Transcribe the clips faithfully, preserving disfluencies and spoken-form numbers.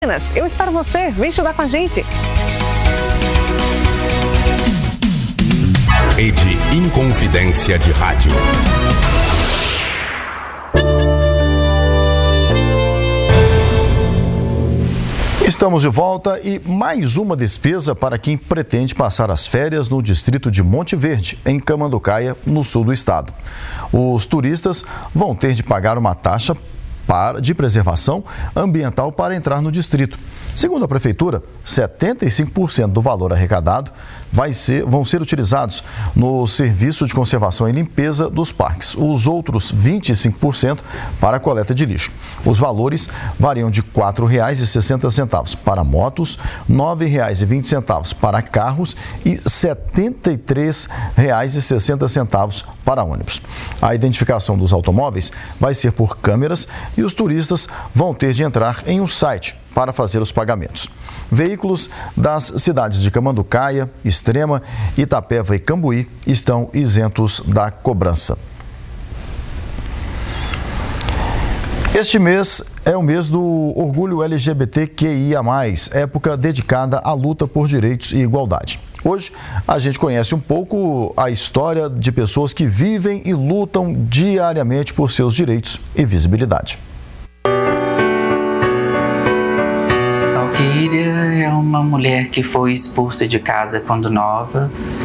Eu espero você, vem estudar com a gente. Rede Inconfidência de Rádio. Estamos de volta e mais uma despesa para quem pretende passar as férias no distrito de Monte Verde, em Camanducaia, no sul do estado. Os turistas vão ter de pagar uma taxa para, de preservação ambiental para entrar no distrito. Segundo a prefeitura, setenta e cinco por cento do valor arrecadado vai ser, vão ser utilizados no serviço de conservação e limpeza dos parques. Os outros vinte e cinco por cento para a coleta de lixo. Os valores variam de quatro reais e sessenta centavos para motos, nove reais e vinte centavos para carros e setenta e três reais e sessenta centavos para ônibus. A identificação dos automóveis vai ser por câmeras e os turistas vão ter de entrar em um site para fazer os pagamentos. Veículos das cidades de Camanducaia, Extrema, Itapeva e Cambuí estão isentos da cobrança. Este mês é o mês do orgulho L G B T Q I A mais, época dedicada à luta por direitos e igualdade. Hoje, a gente conhece um pouco a história de pessoas que vivem e lutam diariamente por seus direitos e visibilidade. Valquíria é uma mulher que foi expulsa de casa quando nova,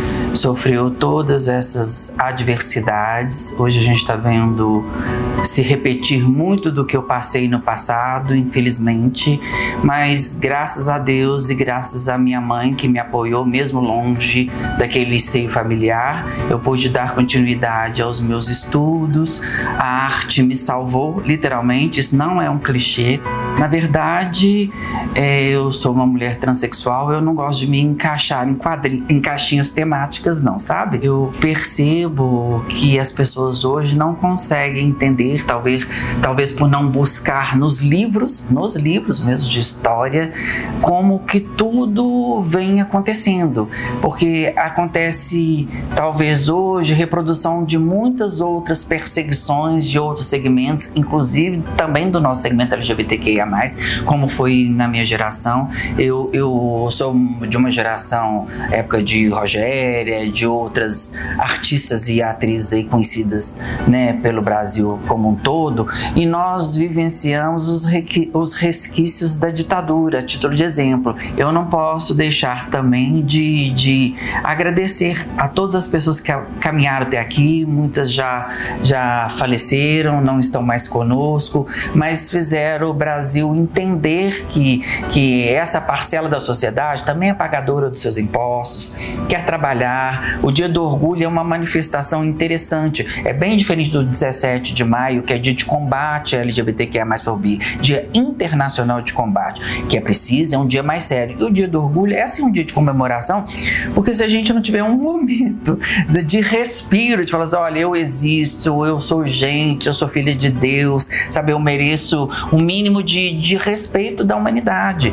sofreu todas essas adversidades. Hoje a gente está vendo se repetir muito do que eu passei no passado, infelizmente, mas graças a Deus e graças à minha mãe que me apoiou mesmo longe daquele seio familiar, eu pude dar continuidade aos meus estudos. A arte me salvou, literalmente, isso não é um clichê. Na verdade, é, eu sou uma mulher transexual, eu não gosto de me encaixar em, quadri... em caixinhas temáticas, não, sabe? Eu percebo que as pessoas hoje não conseguem entender, talvez, talvez por não buscar nos livros, nos livros mesmo de história, como que tudo vem acontecendo. Porque acontece, talvez hoje, reprodução de muitas outras perseguições de outros segmentos, inclusive também do nosso segmento L G B T Q I A mais, como foi na minha geração. Eu, eu sou de uma geração, época de Rogéria, de outras artistas e atrizes aí conhecidas, né, pelo Brasil como um todo, e nós vivenciamos os, requi- os resquícios da ditadura. A título de exemplo, eu não posso deixar também de, de agradecer a todas as pessoas que caminharam até aqui. Muitas já, já faleceram, não estão mais conosco, mas fizeram o Brasil entender que, que essa parcela da sociedade também é pagadora dos seus impostos, quer trabalhar. O Dia do Orgulho é uma manifestação interessante, é bem diferente do dezessete de maio, que é dia de combate à L G B T Q I A mais fobia, Dia Internacional de Combate, que é preciso, é um dia mais sério. E o Dia do Orgulho é assim um dia de comemoração, porque se a gente não tiver um momento de, de respiro, de falar assim, olha, eu existo, eu sou gente, eu sou filha de Deus, sabe, eu mereço um mínimo de, de respeito da humanidade.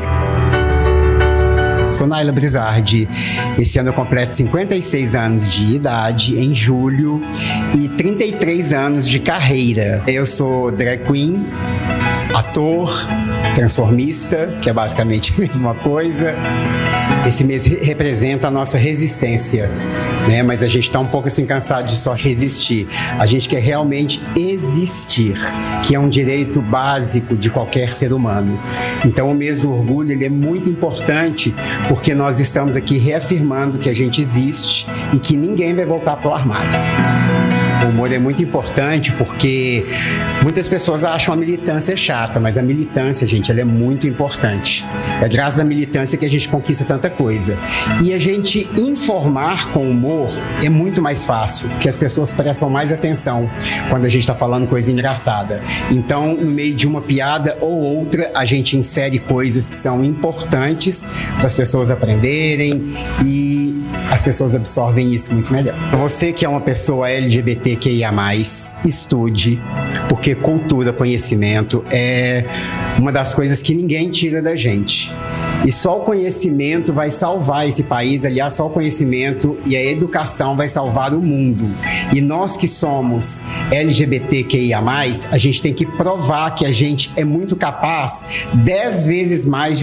Sou Naila Brizardi, esse ano eu completo cinquenta e seis anos de idade, em julho, e trinta e três anos de carreira. Eu sou drag queen, ator, transformista, que é basicamente a mesma coisa. Esse mês representa a nossa resistência, né? Mas a gente está um pouco assim cansado de só resistir. A gente quer realmente existir, que é um direito básico de qualquer ser humano. Então o mês do orgulho ele é muito importante porque nós estamos aqui reafirmando que a gente existe e que ninguém vai voltar para o armário. O humor é muito importante porque muitas pessoas acham a militância chata, mas a militância, gente, ela é muito importante. É graças à militância que a gente conquista tanta coisa. E a gente informar com humor é muito mais fácil, porque as pessoas prestam mais atenção quando a gente está falando coisa engraçada. Então, no meio de uma piada ou outra, a gente insere coisas que são importantes para as pessoas aprenderem e as pessoas absorvem isso muito melhor. Você que é uma pessoa L G B T Q I A mais, estude, porque cultura, conhecimento é uma das coisas que ninguém tira da gente. E só o conhecimento vai salvar esse país, aliás, só o conhecimento e a educação vai salvar o mundo. E nós que somos L G B T Q I A mais, a gente tem que provar que a gente é muito capaz, dez vezes mais